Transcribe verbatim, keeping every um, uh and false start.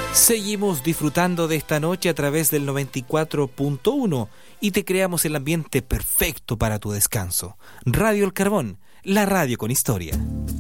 Seguimos disfrutando de esta noche a través del noventa y cuatro punto uno y te creamos el ambiente perfecto para tu descanso. Radio El Carbón, la radio con historia.